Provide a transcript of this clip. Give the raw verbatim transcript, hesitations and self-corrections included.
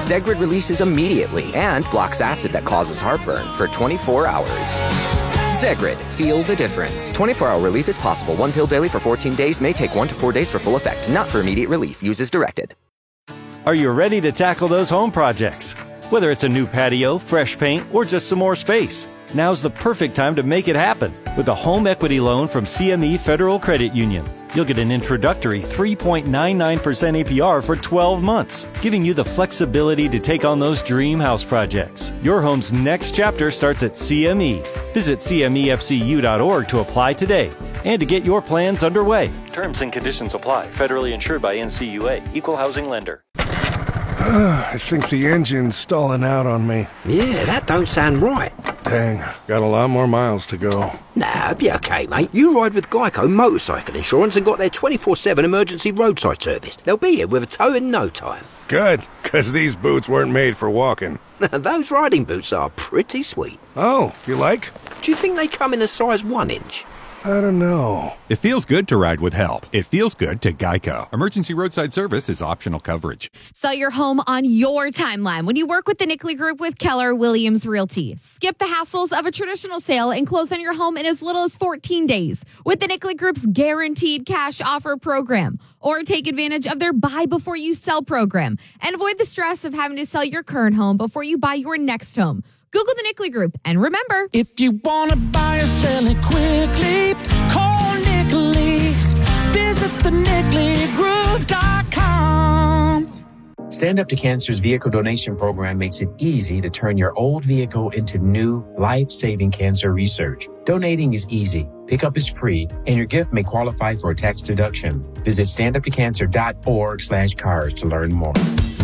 Zegrid releases immediately and blocks acid that causes heartburn for twenty-four hours. Zegrid, feel the difference. twenty-four hour relief is possible. One pill daily for fourteen days may take one to four days for full effect. Not for immediate relief. Use as directed. Are you ready to tackle those home projects? Whether it's a new patio, fresh paint, or just some more space, now's the perfect time to make it happen with a home equity loan from C M E Federal Credit Union. You'll get an introductory three point nine nine percent A P R for twelve months, giving you the flexibility to take on those dream house projects. Your home's next chapter starts at C M E. Visit C M E F C U dot org to apply today and to get your plans underway. Terms and conditions apply. Federally insured by N C U A. Equal housing lender. I think the engine's stalling out on me. Yeah, that don't sound right. Dang, got a lot more miles to go. Nah, be okay, mate. You ride with Geico Motorcycle Insurance and got their twenty-four seven emergency roadside service. They'll be here with a tow in no time. Good, because these boots weren't made for walking. Those riding boots are pretty sweet. Oh, you like? Do you think they come in a size one inch? I don't know. It feels good to ride with help. It feels good to Geico. Emergency roadside service is optional coverage. Sell your home on your timeline when you work with the Nickley Group with Keller Williams Realty. Skip the hassles of a traditional sale and close on your home in as little as fourteen days with the Nickley Group's guaranteed cash offer program. Or take advantage of their buy before you sell program and avoid the stress of having to sell your current home before you buy your next home. Google the Nickley Group, and remember, if you want to buy or sell it quickly, call Nickley. Visit the nickley group dot com. Stand Up to Cancer's vehicle donation program makes it easy to turn your old vehicle into new, life-saving cancer research. Donating is easy, pickup is free, and your gift may qualify for a tax deduction. Visit stand up to cancer dot org slash cars to learn more.